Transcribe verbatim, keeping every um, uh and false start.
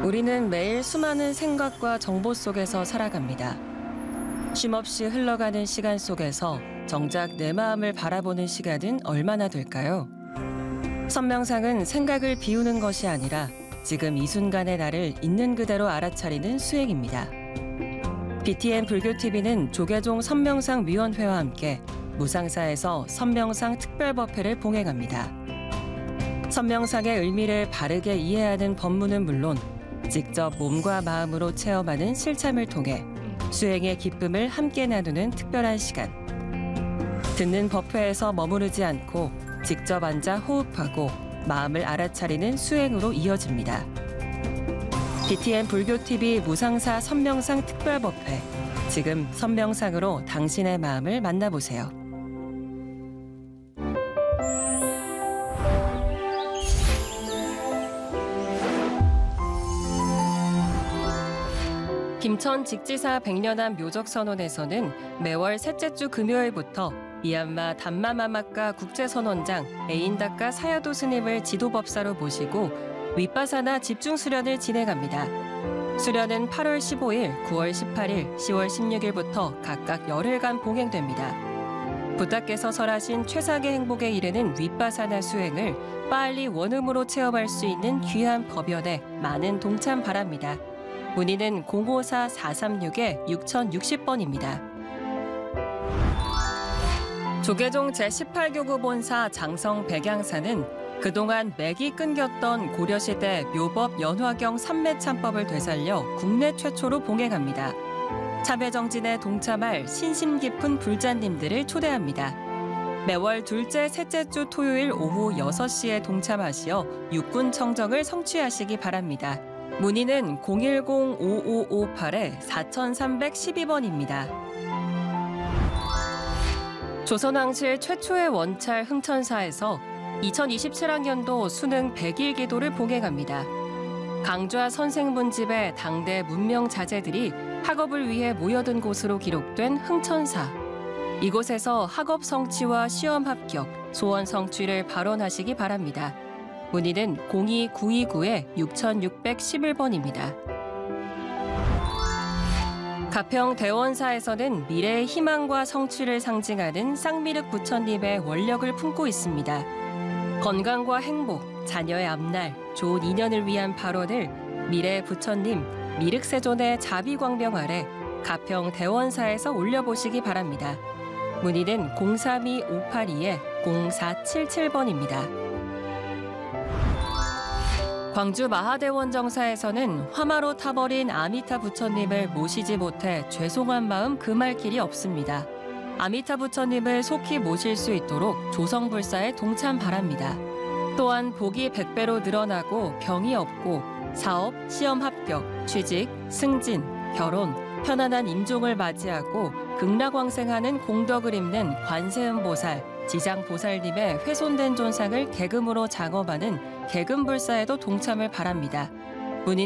우리는 매일 수많은 생각과 정보 속에서 살아갑니다. 쉼없이 흘러가는 시간 속에서 정작 내 마음을 바라보는 시간은 얼마나 될까요? 선명상은 생각을 비우는 것이 아니라 지금 이 순간의 나를 있는 그대로 알아차리는 수행입니다. 비티엔 불교티비는 조계종 선명상 위원회와 함께 무상사에서 선명상 특별법회를 봉행합니다. 선명상의 의미를 바르게 이해하는 법문은 물론 직접 몸과 마음으로 체험하는 실참을 통해 수행의 기쁨을 함께 나누는 특별한 시간. 듣는 법회에서 머무르지 않고 직접 앉아 호흡하고 마음을 알아차리는 수행으로 이어집니다. 비티엔 불교티비 무상사 선명상 특별법회. 지금 선명상으로 당신의 마음을 만나보세요. 김천 직지사 백년암 묘적선원에서는 매월 셋째 주 금요일부터 미얀마 담마마마카 국제선원장 에인다카 사야도 스님을 지도법사로 모시고 윗바사나 집중수련을 진행합니다. 수련은 팔월 십오일, 구월 십팔일, 시월 십육일부터 각각 열흘간 봉행됩니다. 부탁께서 설하신 최상의 행복에 이르는 윗바사나 수행을 빨리 원음으로 체험할 수 있는 귀한 법연에 많은 동참 바랍니다. 문의는 공오사 사삼육 육공육공 번입니다. 조계종 제십팔 교구 본사 장성 백양사는 그동안 맥이 끊겼던 고려시대 묘법 연화경 삼매참법을 되살려 국내 최초로 봉행합니다. 참회정진에 동참할 신심 깊은 불자님들을 초대합니다. 매월 둘째, 셋째 주 토요일 오후 여섯 시에 동참하시어 육군 청정을 성취하시기 바랍니다. 문의는 공일공 오오오팔 사삼일이 번입니다. 조선왕실 최초의 원찰 흥천사에서 이천이십칠 학년도 수능 백일 기도를 봉행합니다. 강좌 선생문집의 당대 문명 자제들이 학업을 위해 모여든 곳으로 기록된 흥천사. 이곳에서 학업 성취와 시험 합격, 소원 성취를 발언하시기 바랍니다. 문의는 공이 구이구 육육일일 번입니다. 가평 대원사에서는 미래의 희망과 성취를 상징하는 쌍미륵 부처님의 원력을 품고 있습니다. 건강과 행복, 자녀의 앞날, 좋은 인연을 위한 발언을 미래 부처님 미륵세존의 자비광명 아래 가평 대원사에서 올려보시기 바랍니다. 문의는 공삼이 오팔이 공사칠칠 번입니다. 광주 마하대원정사에서는 화마로 타버린 아미타 부처님을 모시지 못해 죄송한 마음 금할 길이 없습니다. 아미타 부처님을 속히 모실 수 있도록 조성불사에 동참 바랍니다. 또한 복이 백 배로 늘어나고 병이 없고 사업, 시험 합격, 취직, 승진, 결혼, 편안한 임종을 맞이하고 극락왕생하는 공덕을 입는 관세음보살, 지장보살님의 훼손된 존상을 계금으로 장엄하는 계금불사에도 동참을 바랍니다.